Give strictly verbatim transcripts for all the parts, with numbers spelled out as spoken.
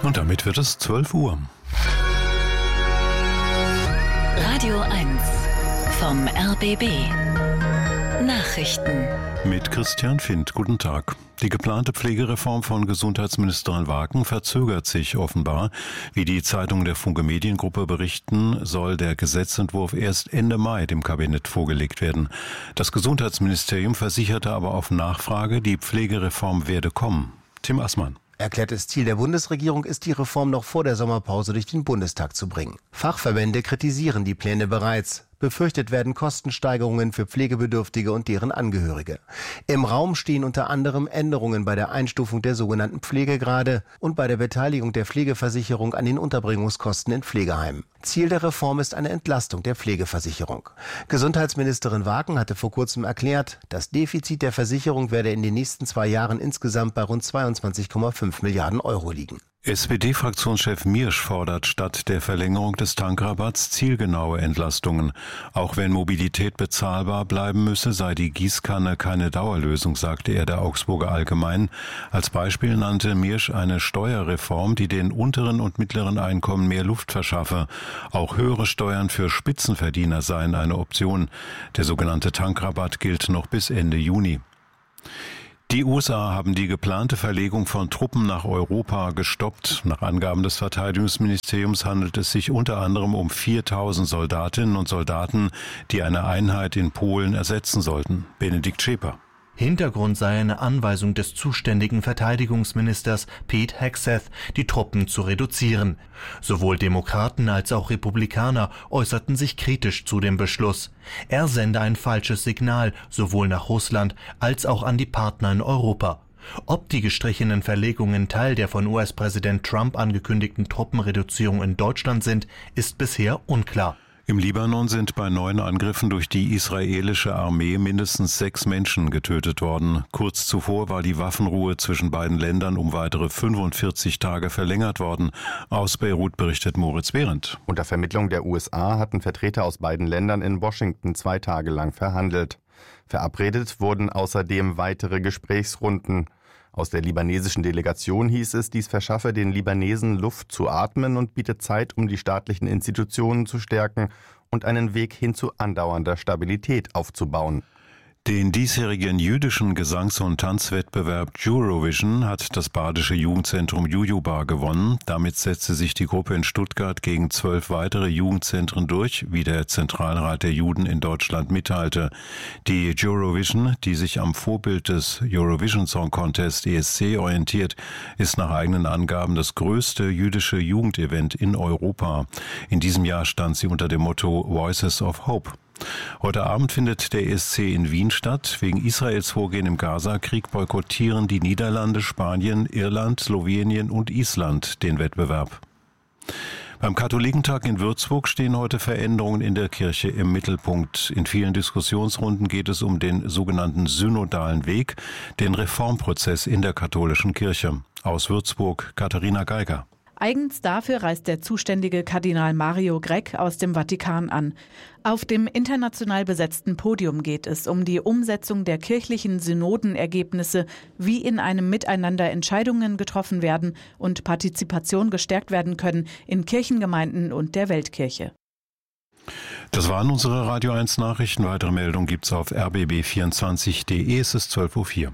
Und damit wird es zwölf Uhr. Radio eins vom R B B. Nachrichten. Mit Christian Findt. Guten Tag. Die geplante Pflegereform von Gesundheitsministerin Wagen verzögert sich offenbar. Wie die Zeitungen der Funke Mediengruppe berichten, soll der Gesetzentwurf erst Ende Mai dem Kabinett vorgelegt werden. Das Gesundheitsministerium versicherte aber auf Nachfrage, die Pflegereform werde kommen. Tim Assmann. Erklärtes Ziel der Bundesregierung ist, die Reform noch vor der Sommerpause durch den Bundestag zu bringen. Fachverbände kritisieren die Pläne bereits. Befürchtet werden Kostensteigerungen für Pflegebedürftige und deren Angehörige. Im Raum stehen unter anderem Änderungen bei der Einstufung der sogenannten Pflegegrade und bei der Beteiligung der Pflegeversicherung an den Unterbringungskosten in Pflegeheimen. Ziel der Reform ist eine Entlastung der Pflegeversicherung. Gesundheitsministerin Wagen hatte vor kurzem erklärt, das Defizit der Versicherung werde in den nächsten zwei Jahren insgesamt bei rund zweiundzwanzig Komma fünf Milliarden Euro liegen. S P D-Fraktionschef Miersch fordert statt der Verlängerung des Tankrabatts zielgenaue Entlastungen. Auch wenn Mobilität bezahlbar bleiben müsse, sei die Gießkanne keine Dauerlösung, sagte er der Augsburger Allgemeinen. Als Beispiel nannte Miersch eine Steuerreform, die den unteren und mittleren Einkommen mehr Luft verschaffe. Auch höhere Steuern für Spitzenverdiener seien eine Option. Der sogenannte Tankrabatt gilt noch bis Ende Juni. Die U S A haben die geplante Verlegung von Truppen nach Europa gestoppt. Nach Angaben des Verteidigungsministeriums handelt es sich unter anderem um viertausend Soldatinnen und Soldaten, die eine Einheit in Polen ersetzen sollten. Benedikt Schäper. Hintergrund sei eine Anweisung des zuständigen Verteidigungsministers Pete Hegseth, die Truppen zu reduzieren. Sowohl Demokraten als auch Republikaner äußerten sich kritisch zu dem Beschluss. Er sende ein falsches Signal, sowohl nach Russland als auch an die Partner in Europa. Ob die gestrichenen Verlegungen Teil der von U S-Präsident Trump angekündigten Truppenreduzierung in Deutschland sind, ist bisher unklar. Im Libanon sind bei neuen Angriffen durch die israelische Armee mindestens sechs Menschen getötet worden. Kurz zuvor war die Waffenruhe zwischen beiden Ländern um weitere fünfundvierzig Tage verlängert worden. Aus Beirut berichtet Moritz Behrendt. Unter Vermittlung der U S A hatten Vertreter aus beiden Ländern in Washington zwei Tage lang verhandelt. Verabredet wurden außerdem weitere Gesprächsrunden. Aus der libanesischen Delegation hieß es, dies verschaffe den Libanesen Luft zu atmen und biete Zeit, um die staatlichen Institutionen zu stärken und einen Weg hin zu andauernder Stabilität aufzubauen. Den diesjährigen jüdischen Gesangs- und Tanzwettbewerb Eurovision hat das badische Jugendzentrum Jujubar gewonnen. Damit setzte sich die Gruppe in Stuttgart gegen zwölf weitere Jugendzentren durch, wie der Zentralrat der Juden in Deutschland mitteilte. Die Eurovision, die sich am Vorbild des Eurovision Song Contest E S C orientiert, ist nach eigenen Angaben das größte jüdische Jugendevent in Europa. In diesem Jahr stand sie unter dem Motto Voices of Hope. Heute Abend findet der E S C in Wien statt. Wegen Israels Vorgehen im Gaza-Krieg boykottieren die Niederlande, Spanien, Irland, Slowenien und Island den Wettbewerb. Beim Katholikentag in Würzburg stehen heute Veränderungen in der Kirche im Mittelpunkt. In vielen Diskussionsrunden geht es um den sogenannten synodalen Weg, den Reformprozess in der katholischen Kirche. Aus Würzburg Katharina Geiger. Eigens dafür reist der zuständige Kardinal Mario Grech aus dem Vatikan an. Auf dem international besetzten Podium geht es um die Umsetzung der kirchlichen Synodenergebnisse, wie in einem Miteinander Entscheidungen getroffen werden und Partizipation gestärkt werden können in Kirchengemeinden und der Weltkirche. Das waren unsere Radio eins Nachrichten. Weitere Meldungen gibt's auf r b b vierundzwanzig punkt d e. Es ist zwölf Uhr vier.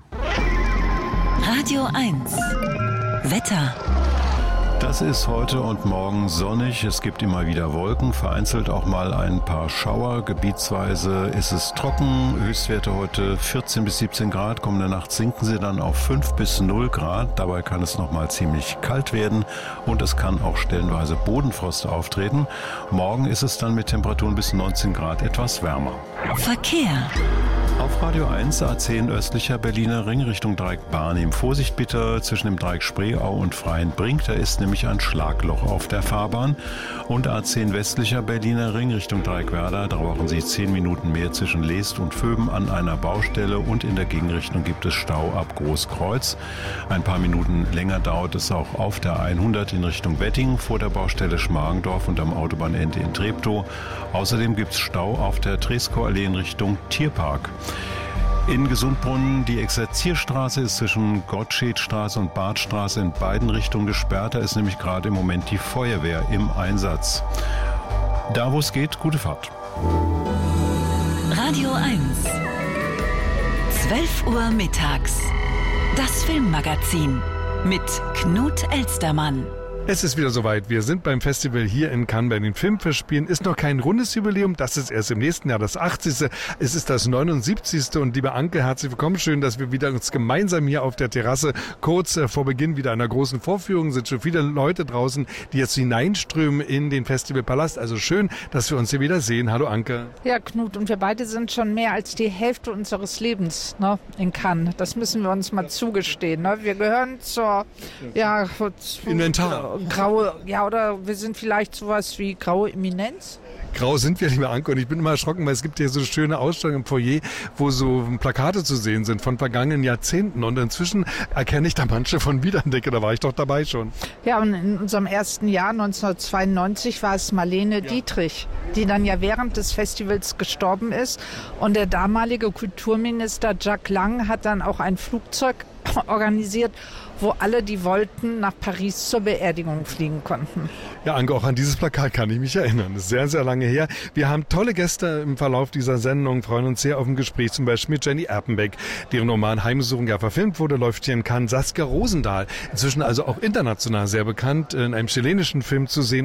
Radio eins Wetter. Das ist heute und morgen sonnig. Es gibt immer wieder Wolken, vereinzelt auch mal ein paar Schauer. Gebietsweise ist es trocken. Höchstwerte heute vierzehn bis siebzehn Grad. Kommende Nacht sinken sie dann auf fünf bis null Grad. Dabei kann es noch mal ziemlich kalt werden und es kann auch stellenweise Bodenfrost auftreten. Morgen ist es dann mit Temperaturen bis neunzehn Grad etwas wärmer. Verkehr. Auf Radio eins A zehn östlicher Berliner Ring Richtung Dreieck Barnim. Vorsicht bitte zwischen dem Dreieck Spreeau und Freienbrink. Da ist nämlich ein Schlagloch auf der Fahrbahn. Und A zehn westlicher Berliner Ring Richtung Dreieck Werder. Da brauchen Sie zehn Minuten mehr zwischen Leest und Vöben an einer Baustelle. Und in der Gegenrichtung gibt es Stau ab Großkreuz. Ein paar Minuten länger dauert es auch auf der hundert in Richtung Wettingen vor der Baustelle Schmargendorf und am Autobahnende in Treptow. Außerdem gibt es Stau auf der Treskor-Allee in Richtung Tierpark. In Gesundbrunnen, die Exerzierstraße ist zwischen Gottschedstraße und Badstraße in beiden Richtungen gesperrt. Da ist nämlich gerade im Moment die Feuerwehr im Einsatz. Da, wo es geht, gute Fahrt. Radio eins. zwölf Uhr mittags. Das Filmmagazin mit Knut Elstermann. Es ist wieder soweit. Wir sind beim Festival hier in Cannes bei den Filmfestspielen. Ist noch kein rundes Jubiläum, das ist erst im nächsten Jahr das achtzigste. Es ist das neunundsiebzigste. Und liebe Anke, herzlich willkommen. Schön, dass wir wieder uns gemeinsam hier auf der Terrasse kurz vor Beginn wieder einer großen Vorführung sind. Schon viele Leute draußen, die jetzt hineinströmen in den Festivalpalast. Also schön, dass wir uns hier wieder sehen. Hallo Anke. Ja, Knut, und wir beide sind schon mehr als die Hälfte unseres Lebens, ne, in Cannes. Das müssen wir uns mal zugestehen. Ne? Wir gehören zur, ja, zu, Inventar. Graue, ja, oder wir sind vielleicht sowas wie graue Eminenz. Grau sind wir, liebe Anke, und ich bin immer erschrocken, weil es gibt hier so schöne Ausstellungen im Foyer, wo so Plakate zu sehen sind von vergangenen Jahrzehnten, und inzwischen erkenne ich da manche von wieder und denke, da war ich doch dabei schon. Ja, und in unserem ersten Jahr neunzehnhundertzweiundneunzig war es Marlene ja. Dietrich, die dann ja während des Festivals gestorben ist, und der damalige Kulturminister Jack Lang hat dann auch ein Flugzeug organisiert, wo alle, die wollten, nach Paris zur Beerdigung fliegen konnten. Ja, Anke, auch an dieses Plakat kann ich mich erinnern. Das ist sehr, sehr lange her. Wir haben tolle Gäste im Verlauf dieser Sendung, freuen uns sehr auf ein Gespräch, zum Beispiel mit Jenny Erpenbeck, deren Roman Heimsuchung ja verfilmt wurde, läuft hier in Cannes. Saskia Rosendahl, inzwischen also auch international sehr bekannt, in einem chilenischen Film zu sehen.